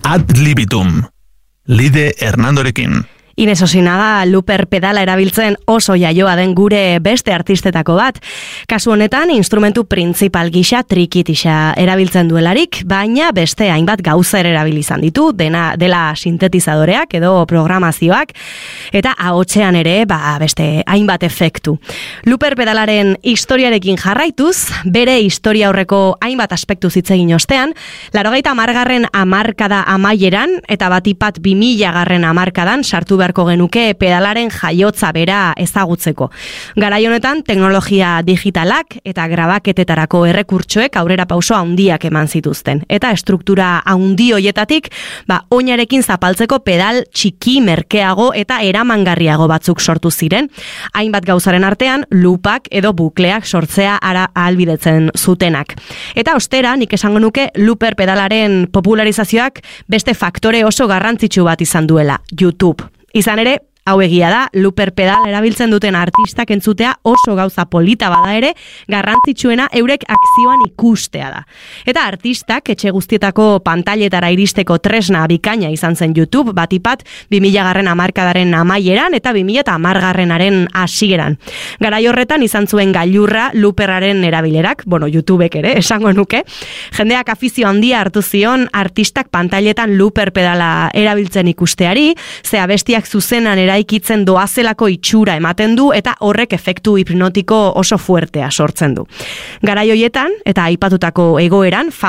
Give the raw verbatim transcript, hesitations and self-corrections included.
Ad libitum. Lide Hernandorekin. Ines Osinaga looper pedala erabiltzen oso jaioa den gure beste artistetako bat. Kasu honetan, instrumentu printzipal gisa trikitisa erabiltzen duelarik, baina beste hainbat gauza ere erabil izan ditu, dena dela sintetizadoreak edo programazioak, eta ahotsean ere ba, beste hainbat efektu. Looper pedalaren historiarekin jarraituz, bere historia horreko hainbat aspektu hitz egin ostean, laurogeita hamargarren hamarkada amaieran, eta batipat bi mila garren hamarkadan sartu beharko genuke pedalaren jaiotza bera ezagutzeko. Garai honetan teknologia digitalak eta grabaketetarako errekurtsoek aurrera pauso handiak eman zituzten. Eta estruktura handi hoietatik, ba, oinarekin zapaltzeko pedal txiki, merkeago eta eramangarriago batzuk sortu ziren. Hainbat gauzaren artean, loopak edo bukleak sortzea ara ahalbidetzen zutenak. Eta ostera, nik esango nuke looper pedalaren popularizazioak beste faktore oso garrantzitsu bat izan duela, YouTube. Izan ere, hau egia da, looper pedal erabiltzen duten artistak entzutea oso gauza polita bada ere, garrantzitsuena eurek akzioan ikustea da. Eta artistak etxe guztietako pantailetara iristeko tresna bikaina izan zen YouTube, batipat bi mila garren hamarkadaren amaieran eta bi mila hamargarrenaren hasieran. Garai horretan izan zuen gailurra looperaren erabilerak, bueno, YouTubek ere, esango nuke, jendeak afizio handia hartu zion artistak pantailetan looper pedala erabiltzen ikusteari, ze abestiak zuzenan eraikitzen doazelako itxura ematen du eta horrek efektu hipnotiko oso fuertea sortzen du. Garai hoietan eta aipatutako egoeran